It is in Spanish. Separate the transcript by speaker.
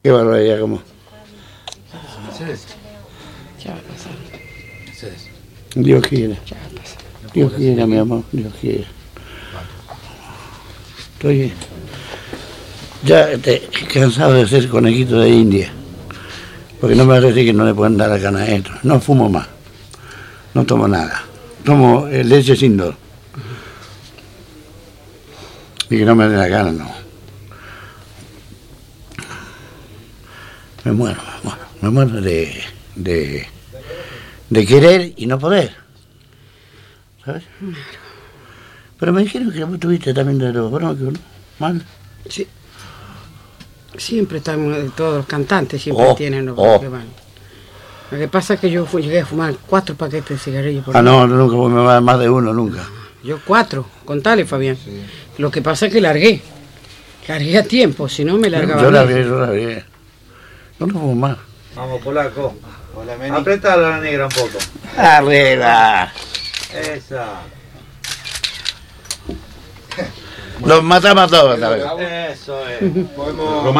Speaker 1: Qué barbaridad, como.
Speaker 2: Mercedes.
Speaker 3: Ya va a pasar.
Speaker 2: Mercedes.
Speaker 1: Dios quiere.
Speaker 3: Ya va a pasar.
Speaker 1: Dios quiere, mi amor. Dios quiere. Estoy ya cansado de ser conejito de India. Porque no me parece que no le pueden dar la gana a esto. No fumo más. No tomo nada. Tomo leche sin dor. Y que no me dé la gana, no. Me muero. Me muero de querer y no poder. ¿Sabes? Pero me dijeron que vos tuviste también de los bronquios, ¿no? ¿Mal?
Speaker 3: Sí. Siempre estamos, todos los cantantes siempre tienen los que van. Lo que pasa es que yo llegué a fumar 4 paquetes de cigarrillos por día.
Speaker 1: No, nunca me va más de uno, nunca.
Speaker 3: Yo 4, contale, Fabián. Sí. Lo que pasa es que largué a tiempo, si no me largaba.
Speaker 1: Yo largué. No fumo más.
Speaker 4: Vamos, polaco. Apretalo a la negra un poco.
Speaker 1: ¡Arriba!
Speaker 4: Esa.
Speaker 1: Los matamos a todos, ¿sabes?
Speaker 4: Eso es.